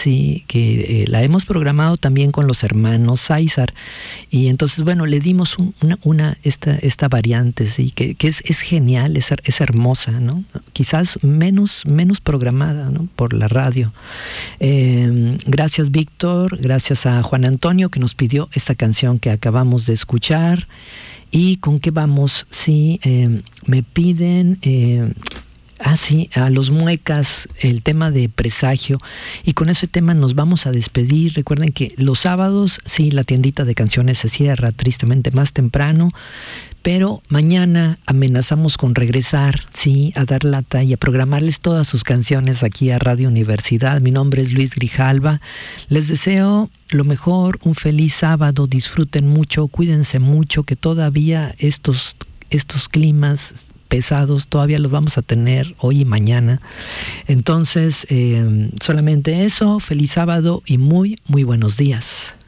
sí, que la hemos programado también con los hermanos Sáizar. Y entonces, bueno, le dimos esta variante, sí, que es genial, es hermosa, ¿no? Quizás menos programada, ¿no? Por la radio. Gracias, Víctor, gracias a Juan Antonio que nos pidió esta canción que acabamos de escuchar. ¿Y con qué vamos? Sí, me piden... sí, a los Muecas, el tema de Presagio, y con ese tema nos vamos a despedir. Recuerden que los sábados, sí, la tiendita de canciones se cierra tristemente más temprano, pero mañana amenazamos con regresar, sí, a dar lata y a programarles todas sus canciones aquí a Radio Universidad. Mi nombre es Luis Grijalva, les deseo lo mejor, un feliz sábado, disfruten mucho, cuídense mucho, que todavía estos climas pesados todavía los vamos a tener hoy y mañana. Entonces, solamente eso, feliz sábado y muy, muy buenos días.